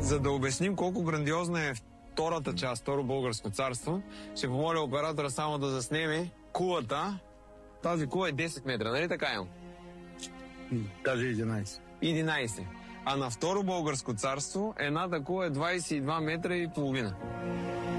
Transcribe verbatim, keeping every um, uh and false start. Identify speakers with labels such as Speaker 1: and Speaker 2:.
Speaker 1: За да обясним колко грандиозна е втората част, второ българско царство, ще помоля оператора само да заснеме кулата. Тази кула е десет метра, нали така е?
Speaker 2: Даже единайсет.
Speaker 1: единайсет. А на второ българско царство едната кула е двайсет и два метра и половина.